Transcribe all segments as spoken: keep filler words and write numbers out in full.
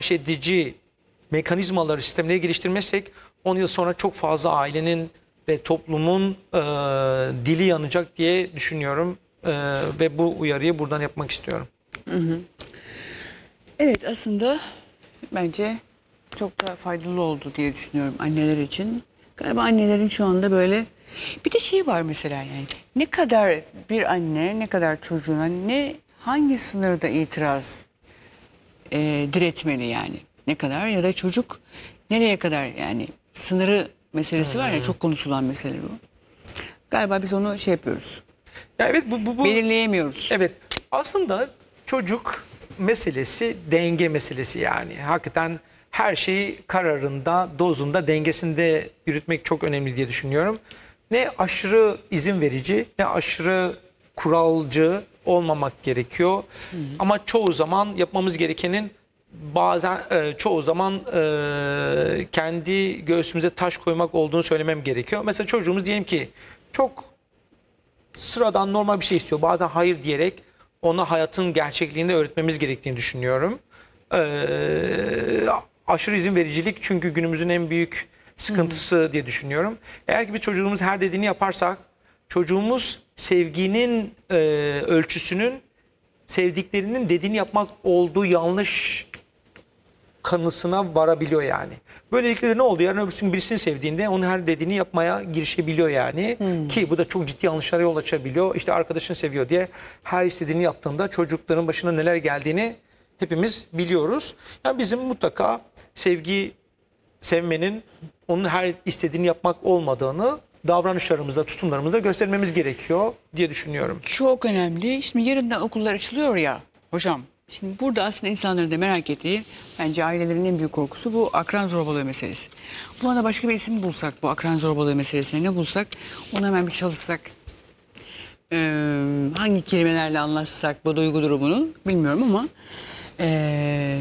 baş edici mekanizmaları, sistemleri geliştirmezsek on yıl sonra çok fazla ailenin ve toplumun e, dili yanacak diye düşünüyorum. E, ve bu uyarıyı buradan yapmak istiyorum. Hı hı. Evet, aslında bence çok da faydalı oldu diye düşünüyorum anneler için. Galiba annelerin şu anda böyle bir de şey var mesela, yani ne kadar bir anne, ne kadar çocuğuna, ne hangi sınırda itiraz e, diretmeli yani, ne kadar, ya da çocuk nereye kadar, yani sınırı meselesi var ya, çok konuşulan mesele bu. Galiba biz onu şey yapıyoruz. Ya evet bu, bu, bu belirleyemiyoruz. Evet, aslında çocuk meselesi denge meselesi yani. Hakikaten her şeyi kararında, dozunda, dengesinde yürütmek çok önemli diye düşünüyorum. Ne aşırı izin verici, ne aşırı kuralcı olmamak gerekiyor. Hı hı. Ama çoğu zaman yapmamız gerekenin bazen e, çoğu zaman e, kendi göğsümüze taş koymak olduğunu söylemem gerekiyor. Mesela çocuğumuz diyelim ki çok sıradan normal bir şey istiyor. Bazen hayır diyerek ona hayatın gerçekliğini öğretmemiz gerektiğini düşünüyorum. Ee, aşırı izin vericilik çünkü günümüzün en büyük sıkıntısı hı hı. diye düşünüyorum. Eğer ki bir çocuğumuz her dediğini yaparsak, çocuğumuz sevginin e, ölçüsünün sevdiklerinin dediğini yapmak olduğu yanlış kanısına varabiliyor yani. Böylelikle de ne oluyor? Yarın öbürsü gün birisini sevdiğinde onun her dediğini yapmaya girişebiliyor yani. Hmm. Ki bu da çok ciddi yanlışlara yol açabiliyor. İşte arkadaşını seviyor diye her istediğini yaptığında çocukların başına neler geldiğini hepimiz biliyoruz. Yani bizim mutlaka sevgi, sevmenin onun her istediğini yapmak olmadığını davranışlarımızda, tutumlarımızda göstermemiz gerekiyor diye düşünüyorum. Çok önemli. Şimdi yarından okullar açılıyor ya hocam. Şimdi burada aslında insanların da merak ettiği, bence ailelerin en büyük korkusu bu akran zorbalığı meselesi. Buna da başka bir isim bulsak, bu akran zorbalığı meselesine ne bulsak, onu hemen bir çalışsak. Ee, hangi kelimelerle anlaşsak bu duygu durumunu bilmiyorum ama ee,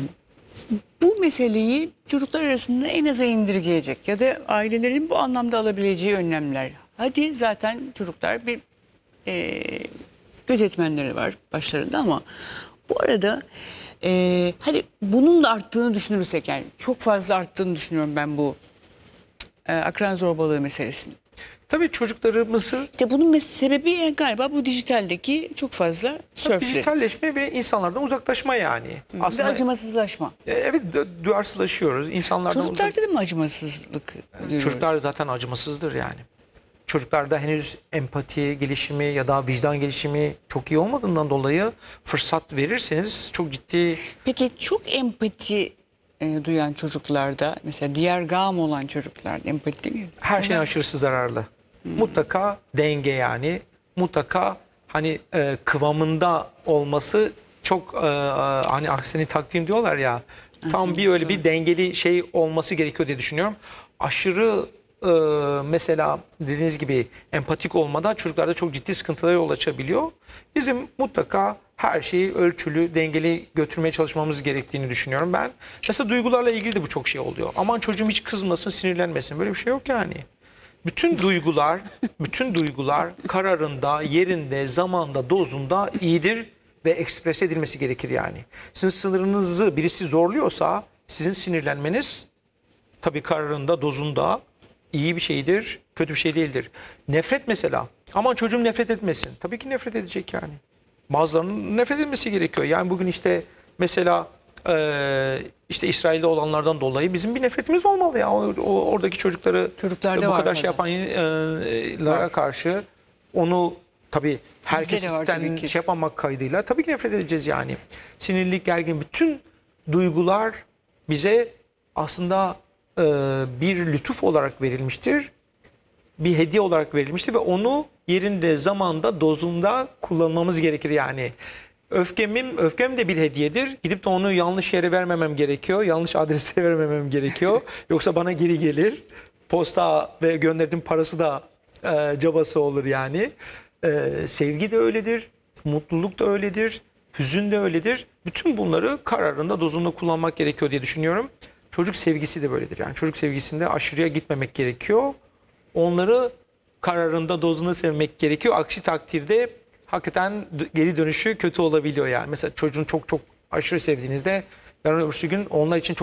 bu meseleyi çocuklar arasında en aza indirgeyecek ya da ailelerin bu anlamda alabileceği önlemler. Hadi zaten çocuklar bir ee, gözetmenleri var başlarında ama bu arada e, hani bunun da arttığını düşünürsek, yani çok fazla arttığını düşünüyorum ben bu e, akran zorbalığı meselesinin. Tabii çocuklarımızı... İşte bunun sebebi galiba bu dijitaldeki çok fazla sörfle. Dijitalleşme ve insanlardan uzaklaşma yani. Hı, aslında ve acımasızlaşma. Evet, duyarsızlaşıyoruz. İnsanlardan Çocuklarda uzak... da mı acımasızlık görüyoruz? Çocuklar zaten acımasızdır yani. Çocuklarda henüz empati gelişimi ya da vicdan gelişimi çok iyi olmadığından dolayı fırsat verirseniz çok ciddi... Peki çok empati e, duyan çocuklarda, mesela diğer gam olan çocuklarda empati değil mi? Her şeyin aşırısı zararlı. Hmm. Mutlaka denge yani. Mutlaka hani e, kıvamında olması çok e, hani aksini takvim diyorlar ya. Tam bir öyle bir dengeli şey olması gerekiyor diye düşünüyorum. Aşırı Ee, mesela dediğiniz gibi empatik olmadan çocuklarda çok ciddi sıkıntılara yol açabiliyor. Bizim mutlaka her şeyi ölçülü, dengeli götürmeye çalışmamız gerektiğini düşünüyorum ben. Mesela duygularla ilgili de bu çok şey oluyor. Aman çocuğum hiç kızmasın, sinirlenmesin. Böyle bir şey yok yani. Bütün duygular, bütün duygular kararında, yerinde, zamanda, dozunda iyidir ve ekspres edilmesi gerekir yani. Sizin sınırınızı birisi zorluyorsa sizin sinirlenmeniz tabii kararında, dozunda İyi bir şeydir, kötü bir şey değildir. Nefret mesela. Aman çocuğum nefret etmesin. Tabii ki nefret edecek yani. Bazılarının nefret etmesi gerekiyor. Yani bugün işte mesela e, işte İsrail'de olanlardan dolayı bizim bir nefretimiz olmalı ya. O, o oradaki çocukları Çocuklarda bu var kadar şey yapanlara karşı onu tabii herkesten şey yapmamak kaydıyla tabii ki nefret edeceğiz yani. Sinirlilik, gergin, bütün duygular bize aslında bir lütuf olarak verilmiştir. Bir hediye olarak verilmiştir ve onu yerinde, zamanda, dozunda kullanmamız gerekir yani. Öfkemim, öfkem de bir hediyedir. Gidip de onu yanlış yere vermemem gerekiyor. Yanlış adrese vermemem gerekiyor. Yoksa bana geri gelir. Posta ve gönderdiğim parası da e, cabası olur yani. E, sevgi de öyledir. Mutluluk da öyledir. Hüzün de öyledir. Bütün bunları kararında, dozunda kullanmak gerekiyor diye düşünüyorum. Çocuk sevgisi de böyledir. Yani çocuk sevgisinde aşırıya gitmemek gerekiyor. Onları kararında, dozunda sevmek gerekiyor. Aksi takdirde hakikaten geri dönüşü kötü olabiliyor yani. Mesela çocuğun çok çok aşırı sevdiğinizde yarın öbürsü gün onlar için çok